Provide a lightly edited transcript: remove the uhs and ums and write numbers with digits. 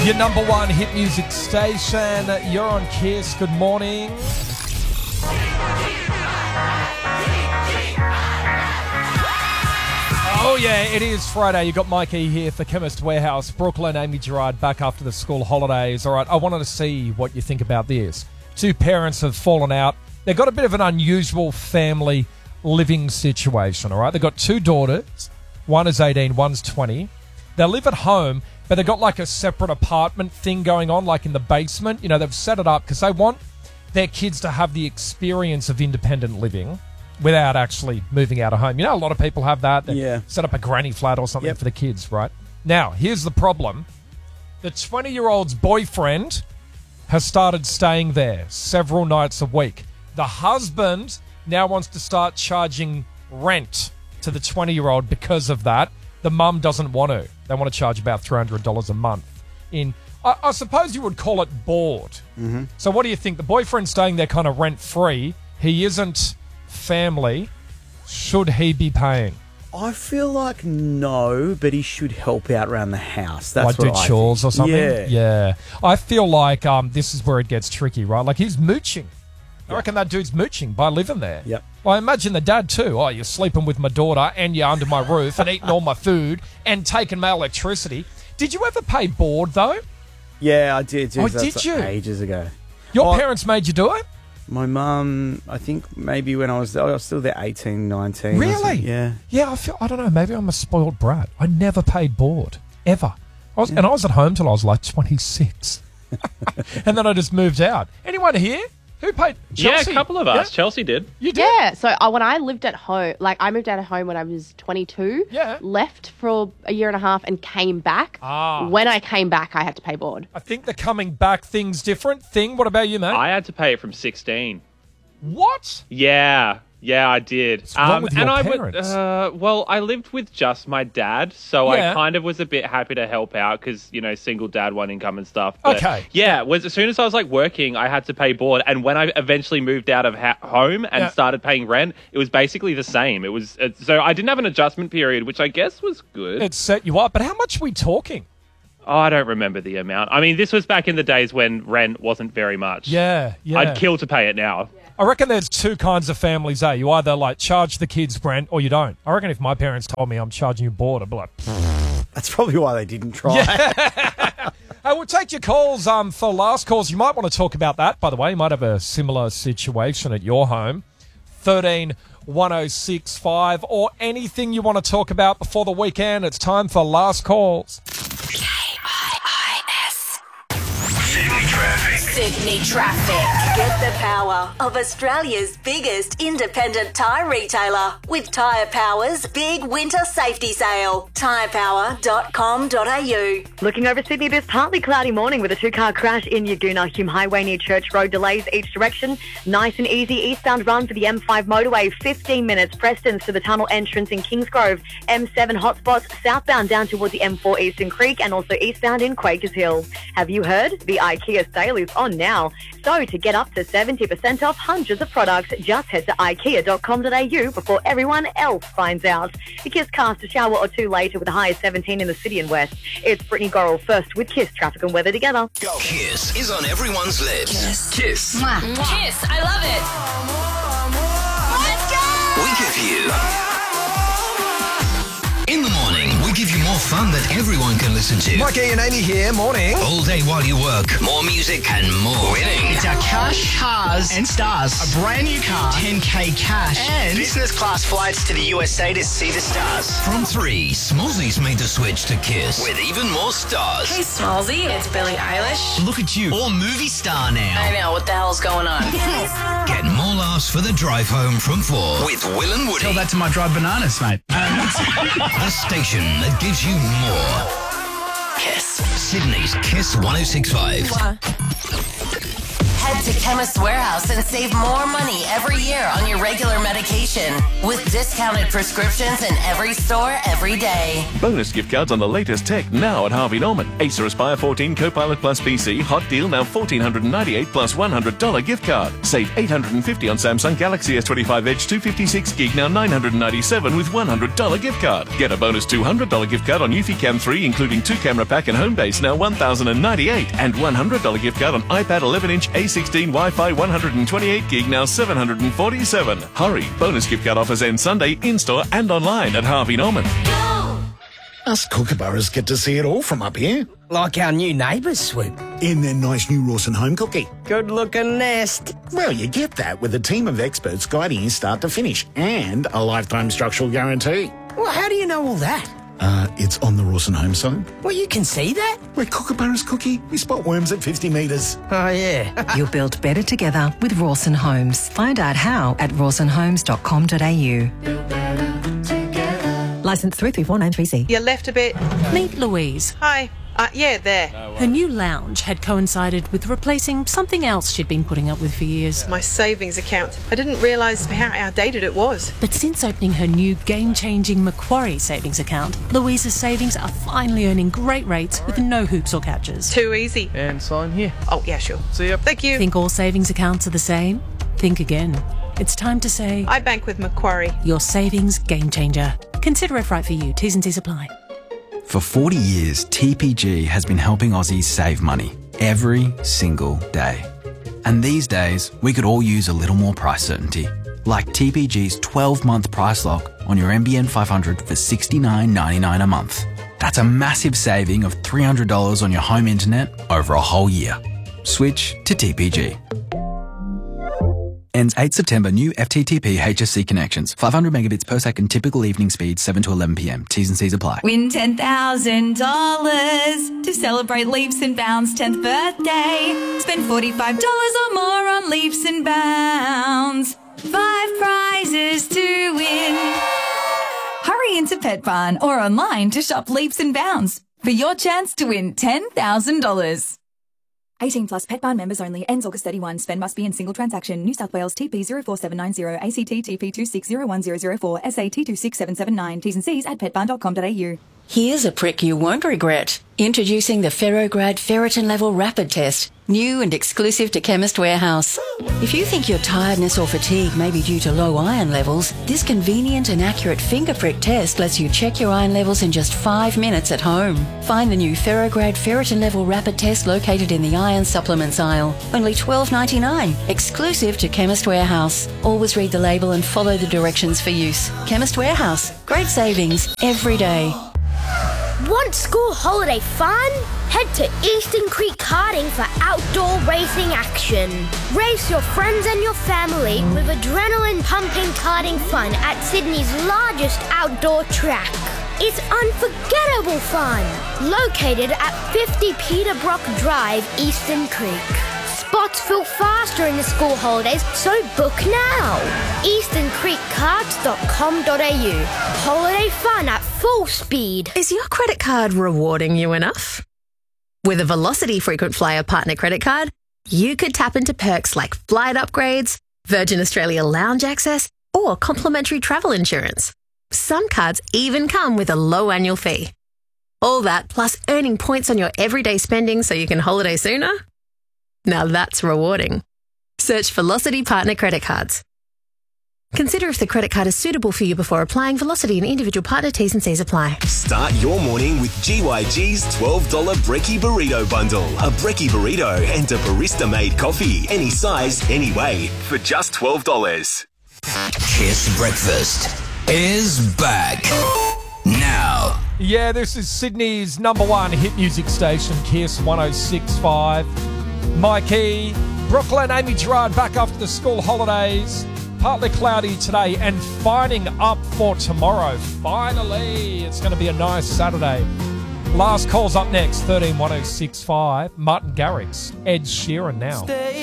Your number one hit music station. You're on Kiss. Good morning. Oh, yeah, it is Friday. You got Mikey here for Chemist Warehouse. Brooklyn, Amy Gerard back after the school holidays. All right, I wanted to see what you think about this. Two parents have fallen out. They've got a bit of an unusual family living situation, all right? They've got two daughters. One is 18, one's 20. They live at home, but they've got like a separate apartment thing going on, like in the basement. You know, they've set it up because they want their kids to have the experience of independent living without actually moving out of home. You know, a lot of people have that. They set up a granny flat or something for the kids, right? Now, here's the problem. The 20-year-old's boyfriend has started staying there several nights a week. The husband now wants to start charging rent to the 20-year-old because of that. The mum doesn't want to. They want to charge about $300 a month. I suppose you would call it board. Mm-hmm. So what do you think? The boyfriend's staying there kind of rent-free. He isn't family. Should he be paying? I feel like no, but he should help out around the house. That's like what do I chores think. or something? Yeah. I feel like this is where it gets tricky, right? Like he's mooching. I reckon that dude's mooching by living there. Yep. Well, I imagine the dad too. Oh, you're sleeping with my daughter and you're under my roof and eating all my food and taking my electricity. Did you ever pay board, though? Yeah, I did. Oh, did you? Ages ago. Your parents made you do it? My mum, I think maybe when I was still there 18, 19. Really? Yeah. Yeah, I don't know, maybe I'm a spoiled brat. I never paid board, ever. And I was at home till I was like 26. And then I just moved out. Anyone here? Who paid? Chelsea? Yeah, a couple of us. Yeah? Chelsea did. You did? Yeah. So when I lived at home, like I moved out of home when I was 22. Yeah. Left for a year and a half and came back. When I came back, I had to pay board. I think the coming back thing's different. What about you, mate? I had to pay it from 16. What? Yeah, I did. What's wrong with your parents? Well, I lived with just my dad, so I kind of was a bit happy to help out because, you know, single dad, one income and stuff. But okay. Yeah, as soon as I was like working, I had to pay board, and when I eventually moved out of home and started paying rent, it was basically the same. It was so I didn't have an adjustment period, which I guess was good. It set you up, but how much are we talking? Oh, I don't remember the amount. I mean, this was back in the days when rent wasn't very much. Yeah. I'd kill to pay it now. I reckon there's two kinds of families, eh? You either, like, charge the kids rent or you don't. I reckon if my parents told me I'm charging you board, I'd be like... That's probably why they didn't try. Yeah. We'll take your calls for last calls. You might want to talk about that, by the way. You might have a similar situation at your home. 13 1065 or anything you want to talk about before the weekend. It's time for last calls. Sydney Traffic. Get the power of Australia's biggest independent tyre retailer with Tyre Power's big winter safety sale. Tyrepower.com.au. Looking over Sydney this partly cloudy morning with a two-car crash in Yagoona Hume Highway near Church Road. Delays each direction. Nice and easy eastbound run for the M5 motorway. 15 minutes. Prestons to the tunnel entrance in Kingsgrove. M7 hotspots southbound down towards the M4 Eastern Creek and also eastbound in Quakers Hill. Have you heard? The IKEA sale is on now. So to get up to 70% off hundreds of products, just head to ikea.com.au before everyone else finds out. The Kiss cast a shower or two later with a high of 17 in the city and west. It's Brittany Gorrell first with Kiss traffic and weather together. Go. Kiss is on everyone's lips. Kiss. Mwah. Kiss, I love it. Let's go! We give you... In the morning, we give you more fun that everyone can listen to. Mikey and Amy here, morning. All day while you work. More music and more winning. It's our cash, cars and stars. A brand new car, 10K cash, and business class flights to the USA to see the stars. From 3, Smallsy's made the switch to Kiss with even more stars. Hey, Smallsy, it's Billie Eilish. Look at you, all movie star now. I know, what the hell's going on? Get more laughs for the drive home from 4 with Will and Woody. Tell that to my dried bananas, mate. The station that gives you more. Kiss. Sydney's Kiss 106.5. Head to Chemist Warehouse and save more money every year on your regular medication with discounted prescriptions in every store every day. Bonus gift cards on the latest tech now at Harvey Norman. Acer Aspire 14 Copilot Plus PC. Hot deal now $1,498 plus $100 gift card. Save $850 on Samsung Galaxy S25 Edge 256 gig now $997 with $100 gift card. Get a bonus $200 gift card on Eufy Cam 3 including 2-camera pack and home base now $1,098 and $100 gift card on iPad 11-inch A16 Wi-Fi 128 gig now $747. Hurry! Bonus gift card offers end Sunday in-store and online at Harvey Norman. Us kookaburras get to see it all from up here. Like our new neighbours, Swoop. In their nice new Rawson home cookie. Good-looking nest. Well, you get that with a team of experts guiding you start to finish and a lifetime structural guarantee. Well, how do you know all that? It's on the Rawson home site. Well, you can see that? Where kookaburras cookie, we spot worms at 50 metres. Oh, yeah. You'll build better together with Rawson Homes. Find out how at rawsonhomes.com.au. Licence 334936. You left a bit. Meet Louise. Hi. Yeah, there. Her new lounge had coincided with replacing something else she'd been putting up with for years. My savings account. I didn't realise how outdated it was. But since opening her new game-changing Macquarie savings account, Louise's savings are finally earning great rates with no hoops or catches. Too easy. And sign here. Oh, yeah, sure. See ya. Thank you. Think all savings accounts are the same? Think again. It's time to say... I bank with Macquarie. Your savings game changer. Consider if right for you. T's and C's apply. For 40 years, TPG has been helping Aussies save money every single day. And these days, we could all use a little more price certainty. Like TPG's 12-month price lock on your NBN 500 for $69.99 a month. That's a massive saving of $300 on your home internet over a whole year. Switch to TPG. Ends 8 September. New FTTP HSC connections. 500 megabits per second. Typical evening speed 7 to 11 p.m. T's and C's apply. Win $10,000 to celebrate Leaps and Bounds' 10th birthday. Spend $45 or more on Leaps and Bounds. 5 prizes to win. Hurry into Pet Barn or online to shop Leaps and Bounds for your chance to win $10,000. 18 plus Pet Barn members only. Ends August 31. Spend must be in single transaction. New South Wales TP 04790. ACT TP 260104. SA T26779. T's and C's at petbarn.com.au. Here's a prick you won't regret. Introducing the Ferrograd Ferritin Level Rapid Test. New and exclusive to Chemist Warehouse. If you think your tiredness or fatigue may be due to low iron levels, this convenient and accurate finger prick test lets you check your iron levels in just 5 minutes at home. Find the new Ferrograd Ferritin Level Rapid Test located in the iron supplements aisle. Only $12.99. Exclusive to Chemist Warehouse. Always read the label and follow the directions for use. Chemist Warehouse. Great savings every day. Want school holiday fun? Head to Eastern Creek Karting for outdoor racing action. Race your friends and your family with adrenaline-pumping karting fun at Sydney's largest outdoor track. It's unforgettable fun. Located at 50 Peterbrook Drive, Eastern Creek. Spots fill faster in the school holidays, so book now. EasternCreekKarts.com.au. Holiday fun at full speed. Is your credit card rewarding you enough? With a Velocity Frequent Flyer Partner Credit Card, you could tap into perks like flight upgrades, Virgin Australia lounge access, or complimentary travel insurance. Some cards even come with a low annual fee. All that plus earning points on your everyday spending so you can holiday sooner? Now that's rewarding. Search Velocity Partner Credit Cards. Consider if the credit card is suitable for you before applying. Velocity and individual partner T's and C's apply. Start your morning with GYG's $12 Brekkie Burrito Bundle. A Brekkie Burrito and a barista-made coffee. Any size, any way. For just $12. Kiss Breakfast is back. Now. Yeah, this is Sydney's #1 hit music station, Kiss 106.5. Mikey, Brooklyn, Amy Gerard back after the school holidays. Partly cloudy today and fining up for tomorrow. Finally, it's going to be a nice Saturday. Last call's up next, 13 106.5. Martin Garrix, Ed Sheeran now.